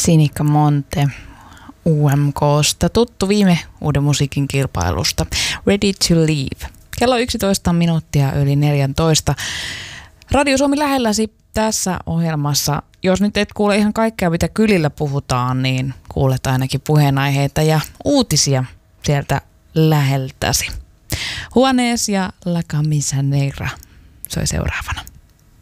Sinikka Monte UMK:sta, tuttu viime Uuden musiikin kilpailusta. Ready to Leave. Kello 11 minuuttia yli 14. Radio Suomi lähelläsi tässä ohjelmassa. Jos nyt et kuule ihan kaikkea, mitä kylillä puhutaan, niin kuulet ainakin puheenaiheita ja uutisia sieltä läheltäsi. Juanes ja La Camisa Negra soi seuraavana.